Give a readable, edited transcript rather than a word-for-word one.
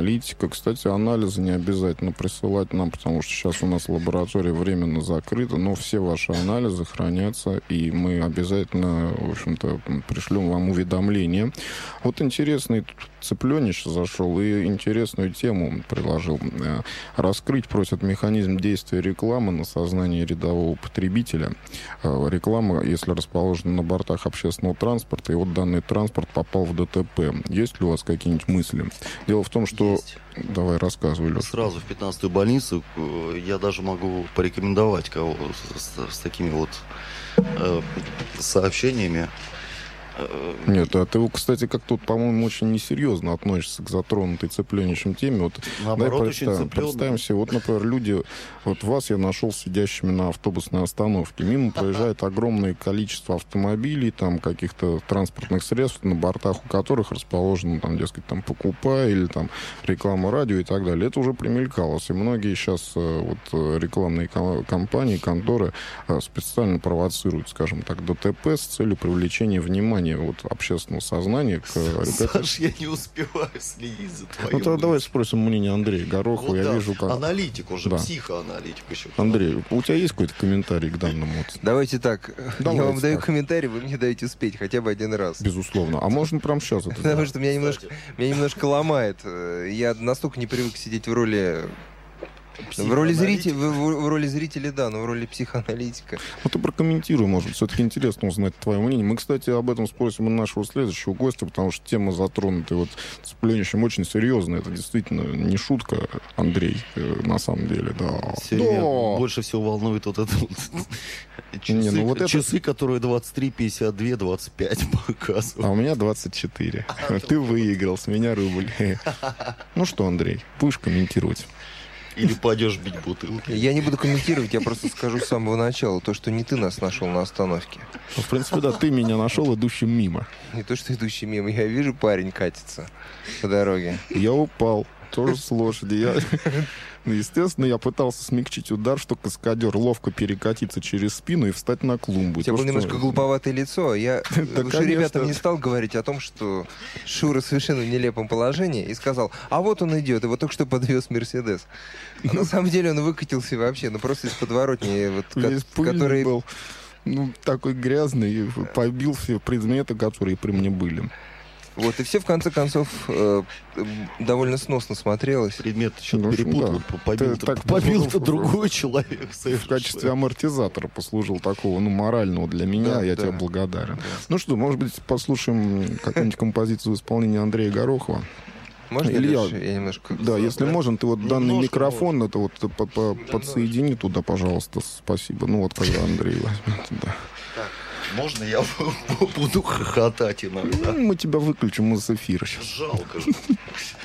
аналитика. Кстати, анализы не обязательно присылать нам, потому что сейчас у нас лаборатория временно закрыта, но все ваши анализы хранятся, и мы обязательно, в общем-то, пришлем вам уведомление. Вот интересный цыпленыш зашел и интересную тему предложил. Раскрыть просят механизм действия рекламы на сознание рядового потребителя. Реклама, если расположена на бортах общественного транспорта, и вот данный транспорт попал в ДТП. Есть ли у вас какие-нибудь мысли? Дело в том, что... Есть. Давай, рассказывай, Леша. Сразу в 15-ю больницу я даже могу порекомендовать кого с такими вот сообщениями. Нет, а ты, кстати, как-то, по-моему, очень несерьезно относишься к затронутой цыпленичьей теме. Вот, наоборот, очень цыпленый. Представим себе, вот, например, люди... Вот вас я нашел сидящими на автобусной остановке. Мимо проезжает огромное количество автомобилей, там, каких-то транспортных средств, на бортах у которых расположено, там, дескать, там, покупай, или там реклама радио и так далее. Это уже примелькалось. И многие сейчас вот рекламные компании, конторы специально провоцируют, скажем так, ДТП с целью привлечения внимания вот, общественного сознания к... Саш, я не успеваю следить за твоим... Ну, тогда давай спросим мнение Андрея Горохова. Вот я да. вижу, как... Аналитик уже, да. Психоаналитик еще. Андрей, у тебя есть какой-то комментарий к данному? Давайте так. Давайте я вам даю так. комментарий, вы мне даете успеть хотя бы один раз. Безусловно. А можно прямо сейчас это? Потому что меня немножко ломает. Я настолько не привык сидеть в роли... В роли зрителя, да, но в роли психоаналитика. Ну, ты прокомментируй, может быть, все-таки интересно узнать твое мнение. Мы, кстати, об этом спросим у нашего следующего гостя, потому что тема, затронутая вот цыпленищем, очень серьезная. Это действительно не шутка, Андрей, на самом деле, да. Меня больше всего волнует вот это вот часы, которые 23:52, 25 показывают. А у меня 24. Ты выиграл, с меня рубль. Ну что, Андрей, будешь комментировать? Или пойдешь бить бутылкой. Я не буду комментировать, я просто скажу с самого начала то, что не ты нас нашел на остановке. Ну, в принципе, да, ты меня нашел идущим мимо. Не то, что идущий мимо. Я вижу, парень катится по дороге. Я упал, тоже с лошади. Естественно, я пытался смягчить удар, что каскадер ловко перекатиться через спину и встать на клумбу. У тебя было немножко глуповатое лицо. Я уже ребятам не стал говорить о том, что Шура совершенно в нелепом положении, и сказал, а вот он идет, его только что подвез Мерседес. А на самом деле он выкатился вообще, просто из подворотни, который был такой грязный, побил все предметы, которые при мне были. Вот, и все, в конце концов, довольно сносно смотрелось. Предмет что-то перепутал. Да. Побил-то другой человек. В качестве амортизатора послужил такого, морального для меня. Я тебе благодарен. Да. Ну что, может быть, послушаем какую-нибудь композицию в исполнении Андрея Горохова? Можно или я немножко... Да, если можно, ты вот данный микрофон, это вот подсоедини туда, пожалуйста. Спасибо. Ну вот, когда Андрей возьмет, да. Можно я буду хохотать иногда? Мы тебя выключим из эфира сейчас. Жалко же.